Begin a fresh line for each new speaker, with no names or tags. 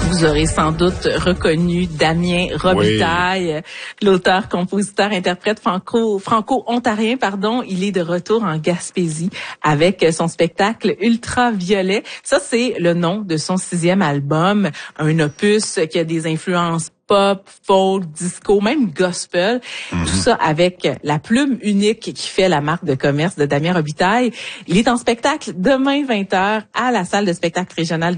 Vous aurez sans doute reconnu Damien Robitaille, l'auteur, compositeur, interprète franco-ontarien, Il est de retour en Gaspésie avec son spectacle Ultraviolet. Ça, c'est le nom de son 6e album, un opus qui a des influences pop, folk, disco, même gospel. Tout ça avec la plume unique qui fait la marque de commerce de Damien Robitaille. Il est en spectacle demain 20h à la salle de spectacle régionale